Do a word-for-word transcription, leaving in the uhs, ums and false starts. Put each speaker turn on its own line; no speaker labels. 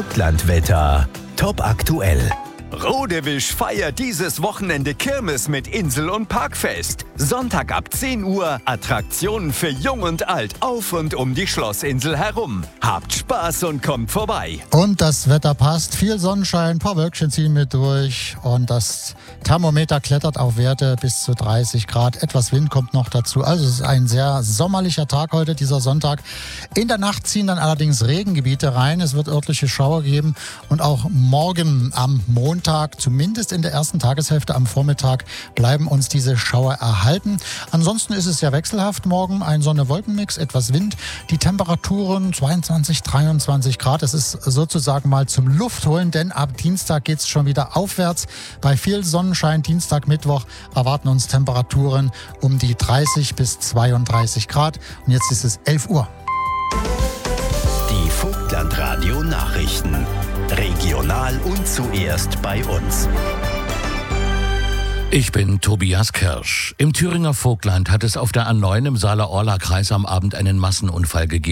Vogtlandwetter. Top aktuell.
Rodewisch feiert dieses Wochenende Kirmes mit Insel- und Parkfest. Sonntag ab zehn Uhr Attraktionen für Jung und Alt auf und um die Schlossinsel herum. Habt Spaß und kommt vorbei.
Und das Wetter passt. Viel Sonnenschein, ein paar Wölkchen ziehen mit durch. Und das Thermometer klettert auf Werte bis zu dreißig Grad. Etwas Wind kommt noch dazu. Also es ist ein sehr sommerlicher Tag heute, dieser Sonntag. In der Nacht ziehen dann allerdings Regengebiete rein. Es wird örtliche Schauer geben. Und auch morgen am Montag, zumindest in der ersten Tageshälfte am Vormittag, bleiben uns diese Schauer erhalten. Ansonsten ist es ja wechselhaft morgen. Ein Sonne-Wolken-Mix, etwas Wind. Die Temperaturen zweiundzwanzig, dreiundzwanzig Grad. Es ist sozusagen mal zum Luftholen, denn ab Dienstag geht es schon wieder aufwärts. Bei viel Sonnenschein, Dienstag, Mittwoch, erwarten uns Temperaturen um die dreißig bis zweiunddreißig Grad. Und jetzt ist es elf Uhr.
Die Vogtlandradio-Nachrichten. Regional und zuerst bei uns.
Ich bin Tobias Kirsch. Im Thüringer Vogtland hat es auf der A neun im Saale-Orla-Kreis am Abend einen Massenunfall gegeben.